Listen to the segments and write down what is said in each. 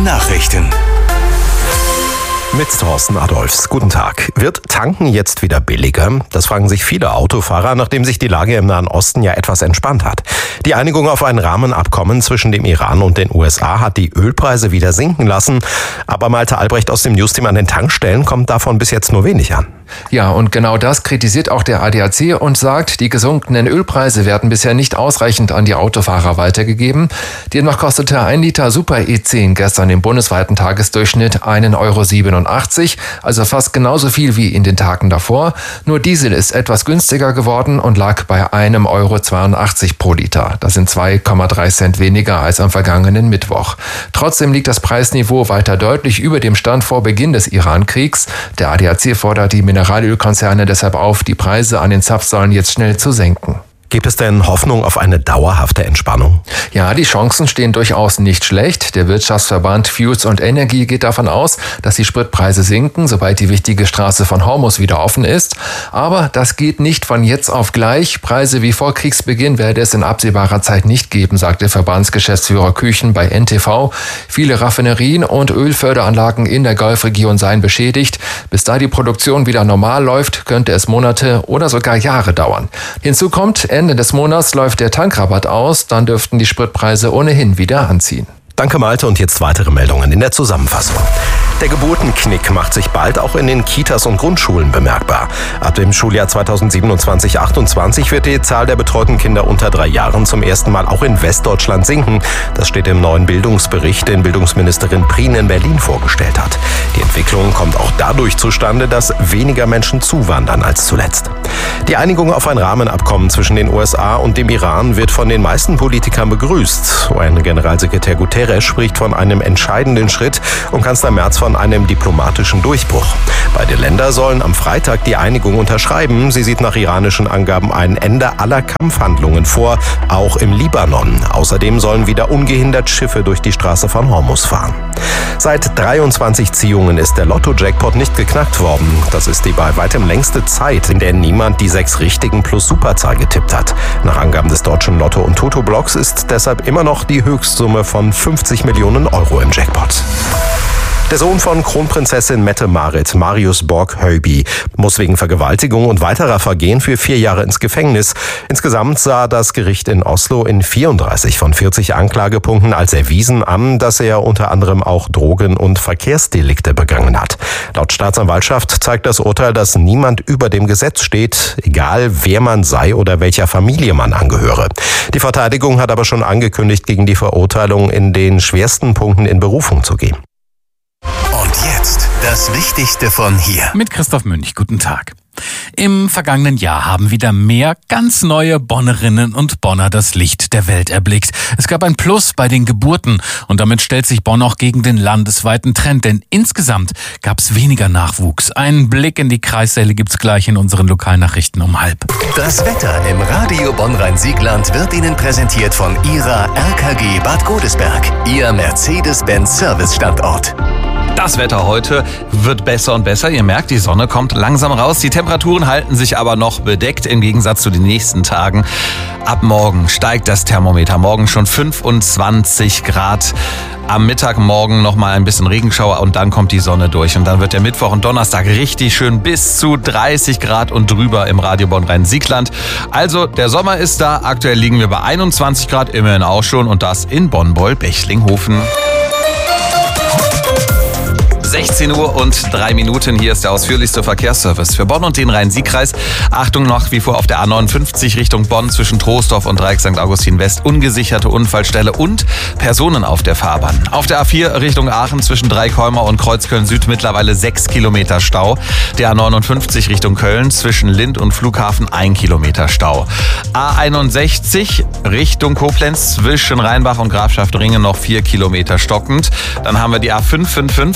Nachrichten. Mit Thorsten Adolfs. Guten Tag. Wird Tanken jetzt wieder billiger? Das fragen sich viele Autofahrer, nachdem sich die Lage im Nahen Osten ja etwas entspannt hat. Die Einigung auf ein Rahmenabkommen zwischen dem Iran und den USA hat die Ölpreise wieder sinken lassen. Aber Malte Albrecht aus dem Newsteam: an den Tankstellen kommt davon bis jetzt nur wenig an. Ja, und genau das kritisiert auch der ADAC und sagt, die gesunkenen Ölpreise werden bisher nicht ausreichend an die Autofahrer weitergegeben. Demnach kostete 1 Liter Super E10 gestern im bundesweiten Tagesdurchschnitt 1,87 €, also fast genauso viel wie in den Tagen davor. Nur Diesel ist etwas günstiger geworden und lag bei 1,82 € pro Liter. Das sind 2,3 Cent weniger als am vergangenen Mittwoch. Trotzdem liegt das Preisniveau weiter deutlich über dem Stand vor Beginn des Iran-Kriegs. Der ADAC fordert die Mineralölkonzerne deshalb auf, die Preise an den Zapfsäulen jetzt schnell zu senken. Gibt es denn Hoffnung auf eine dauerhafte Entspannung? Ja, die Chancen stehen durchaus nicht schlecht. Der Wirtschaftsverband Fuels und Energie geht davon aus, dass die Spritpreise sinken, sobald die wichtige Straße von Hormuz wieder offen ist. Aber das geht nicht von jetzt auf gleich. Preise wie vor Kriegsbeginn werde es in absehbarer Zeit nicht geben, sagte Verbandsgeschäftsführer Küchen bei NTV. Viele Raffinerien und Ölförderanlagen in der Golfregion seien beschädigt. Bis da die Produktion wieder normal läuft, könnte es Monate oder sogar Jahre dauern. Hinzu kommt, Ende des Monats läuft der Tankrabatt aus, dann dürften die Spritpreise ohnehin wieder anziehen. Danke Malte, und jetzt weitere Meldungen in der Zusammenfassung. Der Geburtenknick macht sich bald auch in den Kitas und Grundschulen bemerkbar. Ab dem Schuljahr 2027/28 wird die Zahl der betreuten Kinder unter 3 Jahren zum ersten Mal auch in Westdeutschland sinken. Das steht im neuen Bildungsbericht, den Bildungsministerin Prien in Berlin vorgestellt hat. Die Entwicklung kommt auch dadurch zustande, dass weniger Menschen zuwandern als zuletzt. Die Einigung auf ein Rahmenabkommen zwischen den USA und dem Iran wird von den meisten Politikern begrüßt. UN-Generalsekretär Guterres spricht von einem entscheidenden Schritt und Kanzler Merz von einem diplomatischen Durchbruch. Beide Länder sollen am Freitag die Einigung unterschreiben. Sie sieht nach iranischen Angaben ein Ende aller Kampfhandlungen vor, auch im Libanon. Außerdem sollen wieder ungehindert Schiffe durch die Straße von Hormuz fahren. Seit 23 Ziehungen ist der Lotto-Jackpot nicht geknackt worden. Das ist die bei weitem längste Zeit, in der niemand die 6 richtigen plus Superzahl getippt hat. Nach Angaben des deutschen Lotto- und Toto-Blocks ist deshalb immer noch die Höchstsumme von 50 Millionen € im Jackpot. Der Sohn von Kronprinzessin Mette-Marit, Marius Borg-Höiby, muss wegen Vergewaltigung und weiterer Vergehen für 4 Jahre ins Gefängnis. Insgesamt sah das Gericht in Oslo in 34 von 40 Anklagepunkten als erwiesen an, dass er unter anderem auch Drogen- und Verkehrsdelikte begangen hat. Laut Staatsanwaltschaft zeigt das Urteil, dass niemand über dem Gesetz steht, egal wer man sei oder welcher Familie man angehöre. Die Verteidigung hat aber schon angekündigt, gegen die Verurteilung in den schwersten Punkten in Berufung zu gehen. Und jetzt das Wichtigste von hier. Mit Christoph Münch, guten Tag. Im vergangenen Jahr haben wieder mehr ganz neue Bonnerinnen und Bonner das Licht der Welt erblickt. Es gab ein Plus bei den Geburten und damit stellt sich Bonn auch gegen den landesweiten Trend, denn insgesamt gab es weniger Nachwuchs. Einen Blick in die Kreissäle gibt's gleich in unseren Lokalnachrichten um 12:30. Das Wetter im Radio Bonn-Rhein-Siegland wird Ihnen präsentiert von Ihrer RKG Bad Godesberg, Ihr Mercedes-Benz-Service-Standort. Das Wetter heute wird besser und besser. Ihr merkt, die Sonne kommt langsam raus. Die Temperaturen halten sich aber noch bedeckt im Gegensatz zu den nächsten Tagen. Ab morgen steigt das Thermometer. Morgen schon 25 Grad. Am Mittag morgen nochmal ein bisschen Regenschauer und dann kommt die Sonne durch. Und dann wird der Mittwoch und Donnerstag richtig schön bis zu 30 Grad und drüber im Radio Bonn-Rhein-Siegland. Also der Sommer ist da. Aktuell liegen wir bei 21 Grad, immerhin auch schon. Und das in Bonn-Boll-Bechlinghofen. 16:03 Hier ist der ausführlichste Verkehrsservice für Bonn und den Rhein-Sieg-Kreis. Achtung, nach wie vor auf der A59 Richtung Bonn zwischen Troisdorf und Dreieck St. Augustin West. Ungesicherte Unfallstelle und Personen auf der Fahrbahn. Auf der A4 Richtung Aachen zwischen Dreieckholmer und Kreuzköln Süd mittlerweile 6 Kilometer Stau. Der A59 Richtung Köln zwischen Lind und Flughafen 1 Kilometer Stau. A61 Richtung Koblenz zwischen Rheinbach und Grafschaft Ringen noch 4 Kilometer stockend. Dann haben wir die A555 Richtung Köln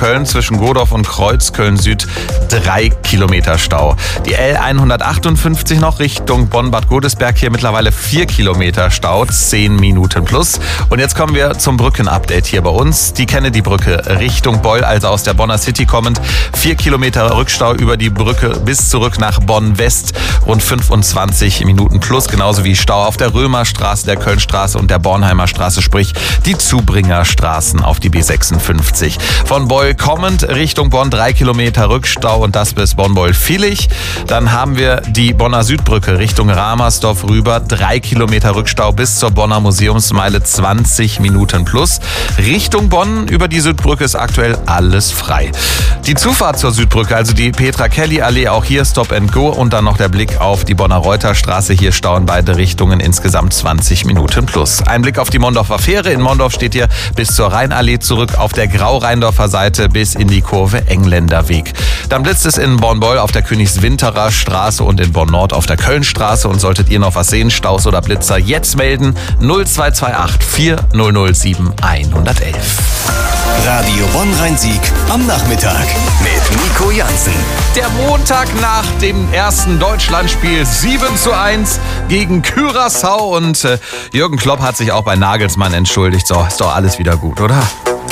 Köln zwischen Godorf und Kreuzköln Süd 3 Kilometer Stau. Die L158 noch Richtung Bonn-Bad Godesberg, hier mittlerweile 4 Kilometer Stau, 10 Minuten plus. Und jetzt kommen wir zum Brückenupdate hier bei uns. Die Kennedy-Brücke Richtung Beul, also aus der Bonner City kommend. 4 Kilometer Rückstau über die Brücke bis zurück nach Bonn-West, rund 25 Minuten plus. Genauso wie Stau auf der Römerstraße, der Kölnstraße und der Bornheimer Straße, sprich die Zubringerstraßen auf die B56. Von Beul kommend Richtung Bonn 3 Kilometer Rückstau und das bis Bonn-Beul-Vilich. Dann haben wir die Bonner Südbrücke Richtung Ramersdorf rüber, 3 Kilometer Rückstau bis zur Bonner Museumsmeile, 20 Minuten plus. Richtung Bonn über die Südbrücke ist aktuell alles frei. Die Zufahrt zur Südbrücke, also die Petra-Kelly-Allee, auch hier Stop and Go und dann noch der Blick auf die Bonner Reuterstraße. Hier stauen beide Richtungen insgesamt 20 Minuten plus. Ein Blick auf die Mondorfer Fähre. In Mondorf steht hier bis zur Rheinallee zurück, auf der Grau-Rheindorfer Seite bis in die Kurve Engländerweg. Dann blitzt es in Bonn-Beul auf der Königswinterer Straße und in Bonn-Nord auf der Kölnstraße. Und solltet ihr noch was sehen, Staus oder Blitzer, jetzt melden 0228 4007 111. Radio Bonn-Rhein-Sieg am Nachmittag mit Nico Jansen. Der Montag nach dem ersten Deutschlandspiel 7:1 gegen Curaçao und Jürgen Klopp hat sich auch bei Nagelsmann entschuldigt. So, ist doch alles wieder gut, oder?